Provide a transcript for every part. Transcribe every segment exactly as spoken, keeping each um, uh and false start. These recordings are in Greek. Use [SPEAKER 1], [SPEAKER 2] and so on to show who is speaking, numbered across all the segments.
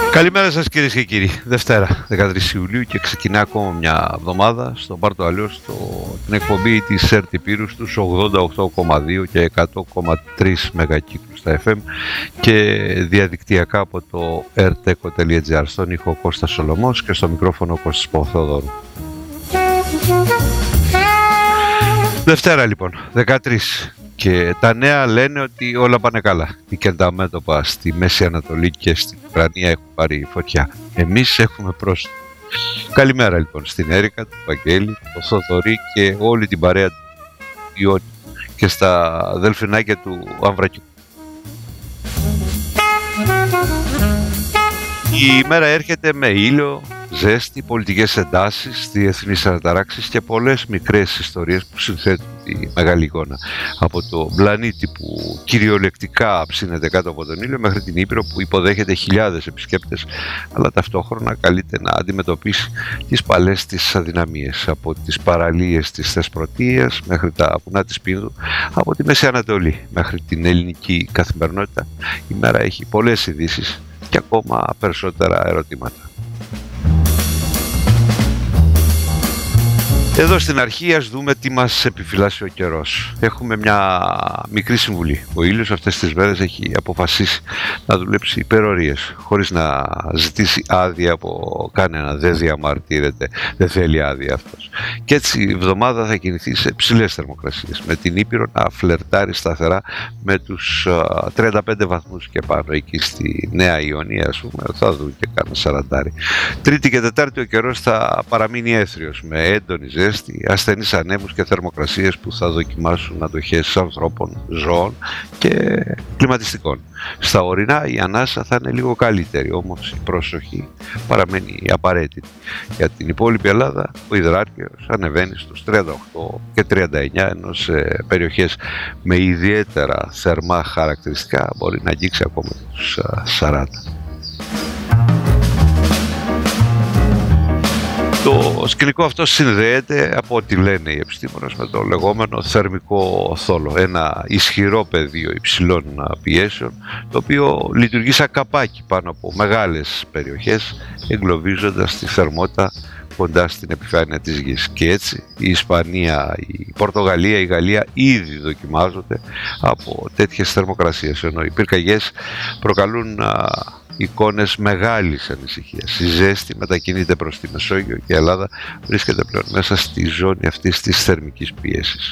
[SPEAKER 1] Καλημέρα σας κυρίες και κύριοι. Δευτέρα, δεκατρείς Ιουλίου και ξεκινά ακόμα μια εβδομάδα στο Πάρτο Αλλιώς στο, την εκπομπή της ΕΡΤ Πύρου στους ογδόντα οκτώ κόμμα δύο και εκατό κόμμα τρία μεγακύκλους στα εφ εμ και διαδικτυακά από το ερτέκο τελεία τζι άρ. Στον ήχο Κώστας Σολωμός και στο μικρόφωνο Κώστας Παπαθεοδόρου. Δευτέρα λοιπόν, δεκατρείς. Και τα νέα λένε ότι όλα πάνε καλά. Οι κενταμέτωπα στη Μέση Ανατολή και στην Ουκρανία έχουν πάρει φωτιά. Εμείς έχουμε πρόσωπο. Καλημέρα λοιπόν στην Έρικα, του Βαγγέλη, τον Θοδωρή και όλη την παρέα του Ιόνι και στα δελφινάκια του Αμβρακιού. Η ημέρα έρχεται με ήλιο, ζέστη, πολιτικές εντάσεις, διεθνείς αναταράξεις και πολλές μικρές ιστορίες που συνθέτουν τη μεγάλη εικόνα. Από το πλανήτη που κυριολεκτικά ψήνεται κάτω από τον ήλιο μέχρι την Ήπειρο που υποδέχεται χιλιάδες επισκέπτες, αλλά ταυτόχρονα καλείται να αντιμετωπίσει τις παλές της αδυναμίες. Από τις παραλίες της Θεσπρωτείας μέχρι τα βουνά της Πίνδου, από τη Μέση Ανατολή μέχρι την ελληνική καθημερινότητα, η μέρα έχει πολλές ειδήσεις και ακόμα περισσότερα ερωτήματα. Εδώ στην αρχή ας δούμε τι μας επιφυλάσσει ο καιρός. Έχουμε μια μικρή συμβουλή. Ο ήλιος αυτές τις μέρες έχει αποφασίσει να δουλέψει υπερορίες, χωρίς να ζητήσει άδεια από κανένα. Δεν διαμαρτύρεται, δεν θέλει άδεια αυτός. Και έτσι η εβδομάδα θα κινηθεί σε ψηλές θερμοκρασίες, με την Ήπειρο να φλερτάρει σταθερά με τους τριάντα πέντε βαθμούς και πάνω. Εκεί στη Νέα Ιωνία, ας πούμε, θα δουν και κάνα σαραντάρι. Τρίτη και Τετάρτη ο καιρός θα παραμείνει έθριος, με έντονη ζέστη, ασθενείς ανέμους και θερμοκρασίες που θα δοκιμάσουν αντοχές ανθρώπων, ζώων και κλιματιστικών. Στα ορεινά η ανάσα θα είναι λίγο καλύτερη, όμως η προσοχή παραμένει απαραίτητη. Για την υπόλοιπη Ελλάδα ο υδράργυρος ανεβαίνει στους τριάντα οκτώ και τριάντα εννιά, ενώ σε περιοχές με ιδιαίτερα θερμά χαρακτηριστικά μπορεί να αγγίξει ακόμα τους σαράντα. Το σκηνικό αυτό συνδέεται, από ό,τι λένε οι επιστήμονες, με το λεγόμενο θερμικό θόλο, ένα ισχυρό πεδίο υψηλών πιέσεων, το οποίο λειτουργεί σαν καπάκι πάνω από μεγάλες περιοχές, εγκλωβίζοντας τη θερμότητα κοντά στην επιφάνεια της γης. Και έτσι η Ισπανία, η Πορτογαλία, η Γαλλία ήδη δοκιμάζονται από τέτοιες θερμοκρασίες, ενώ οι πυρκαγιές προκαλούν εικόνες μεγάλης ανησυχίας. Η ζέστη μετακινείται προς τη Μεσόγειο και η Ελλάδα βρίσκεται πλέον μέσα στη ζώνη αυτής της θερμικής πίεσης.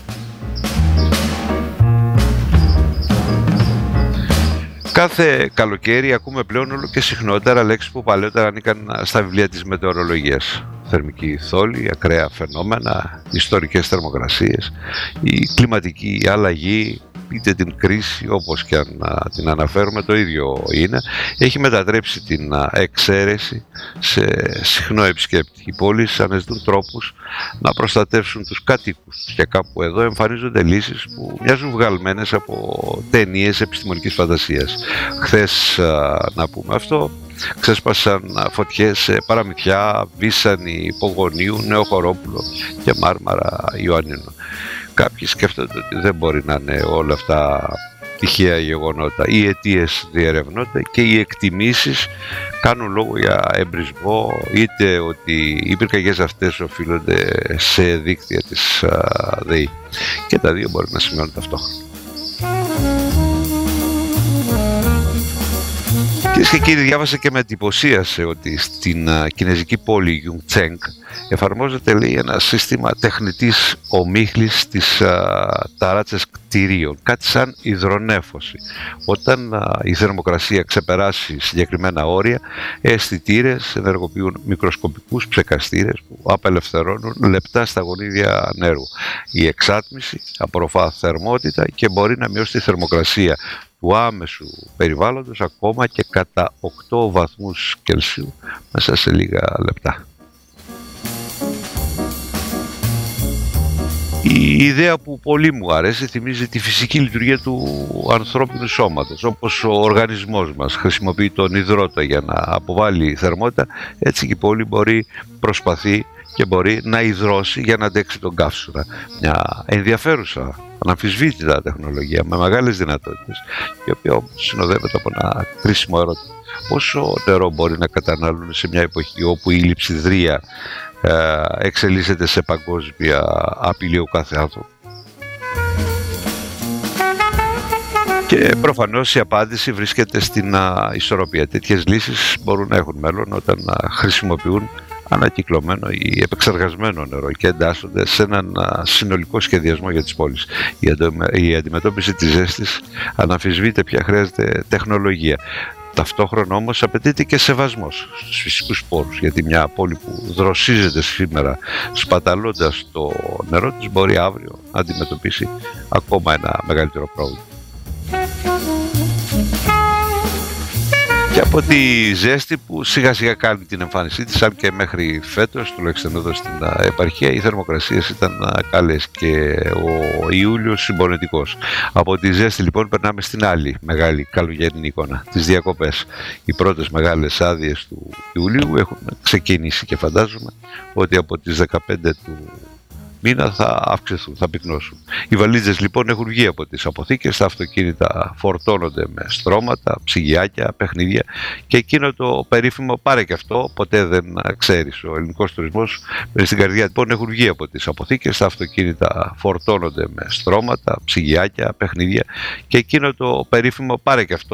[SPEAKER 1] Κάθε καλοκαίρι ακούμε πλέον όλο και συχνότερα λέξεις που παλαιότερα ανήκαν στα βιβλία της μετεωρολογίας. Θερμική θόλη, ακραία φαινόμενα, ιστορικές θερμοκρασίες, η κλιματική αλλαγή, είτε την κρίση, όπως και αν την αναφέρουμε, το ίδιο είναι. Έχει μετατρέψει την εξαίρεση σε συχνό επισκέπτη. Οι πόλεις αναζητούν τρόπους να προστατεύσουν τους κατοίκους τους και κάπου εδώ εμφανίζονται λύσεις που μοιάζουν βγαλμένες από ταινίες επιστημονικής φαντασίας. Χθες, να πούμε αυτό, ξέσπασαν φωτιές σε Παραμυθιά, Βίσανη, Υπογονίου, Νεοχωρόπουλο και Μάρμαρα Ιωαννίνου. Κάποιοι σκέφτονται ότι δεν μπορεί να είναι όλα αυτά τυχαία γεγονότα. Οι αιτίες διερευνώνται και οι εκτιμήσεις κάνουν λόγο για εμπρισμό, είτε ότι οι πυρκαγιές αυτές οφείλονται σε δίκτυα της ΔΕΗ. Και τα δύο μπορεί να σημαίνουν ταυτόχρονα. Κυρίες και κύριοι, διάβασα και με εντυπωσίασε ότι στην uh, κινέζικη πόλη Yongcheng εφαρμόζεται, λέει, ένα σύστημα τεχνητής ομίχλης στις uh, ταράτσες κτηρίων, κάτι σαν υδρονέφωση. Όταν uh, η θερμοκρασία ξεπεράσει συγκεκριμένα όρια, αισθητήρες ενεργοποιούν μικροσκοπικούς ψεκαστήρες που απελευθερώνουν λεπτά σταγονίδια νερού. Η εξάτμιση απορροφά θερμότητα και μπορεί να μειώσει τη θερμοκρασία του άμεσου περιβάλλοντος ακόμα και κατά οκτώ βαθμούς Κελσίου μέσα σε λίγα λεπτά. Η ιδέα που πολύ μου αρέσει θυμίζει τη φυσική λειτουργία του ανθρώπινου σώματος. Όπως ο οργανισμός μας χρησιμοποιεί τον υδρότα για να αποβάλει θερμότητα, έτσι και η πόλη μπορεί, προσπαθεί και μπορεί να υδρώσει για να αντέξει τον καύσωνα. Μια ενδιαφέρουσα, αναμφισβήτητα τεχνολογία με μεγάλες δυνατότητες, η οποία όμως συνοδεύεται από ένα κρίσιμο ερώτημα. Πόσο νερό μπορεί να καταναλώνει σε μια εποχή όπου η λειψιδρία ε, εξελίσσεται σε παγκόσμια απειλή ο κάθε άνθρωπο? Και προφανώς η απάντηση βρίσκεται στην α, ισορροπία. Τέτοιες λύσεις μπορούν να έχουν μέλλον όταν α, χρησιμοποιούν ανακυκλωμένο ή επεξεργασμένο νερό και εντάσσονται σε έναν α, συνολικό σχεδιασμό για τις πόλεις. Η, αντο, η αντιμετώπιση της ζέστης αναμφισβήτητα πια χρειάζεται τεχνολογία. Ταυτόχρονα όμως απαιτείται και σεβασμός στους φυσικούς πόρους, γιατί μια πόλη που δροσίζεται σήμερα σπαταλώντας το νερό της μπορεί αύριο να αντιμετωπίσει ακόμα ένα μεγαλύτερο πρόβλημα. Και από τη ζέστη που σιγά σιγά κάνει την εμφάνισή της, αν και μέχρι φέτος, τουλάχιστον εδώ στην επαρχία, οι θερμοκρασίες ήταν καλές και ο Ιούλιος συμπονετικός. Από τη ζέστη λοιπόν περνάμε στην άλλη μεγάλη καλοκαιρινή εικόνα, τις διακοπές. Οι πρώτες μεγάλες άδειες του Ιουλίου έχουν ξεκινήσει και φαντάζομαι ότι από τις δεκαπέντε του μήνα θα αυξηθούν, θα πυκνώσουν. Οι βαλίτσες λοιπόν έχουν βγει από τις αποθήκες, τα αυτοκίνητα φορτώνονται με στρώματα, ψυγιάκια, παιχνίδια και εκείνο το περίφημο πάρε και αυτό, ποτέ δεν ξέρεις. Ο ελληνικός τουρισμός στην καρδιά λοιπόν έχουν βγει από τις αποθήκες, τα αυτοκίνητα φορτώνονται με στρώματα, ψυγιάκια, παιχνίδια και εκείνο το περίφημο πάρε και αυτό.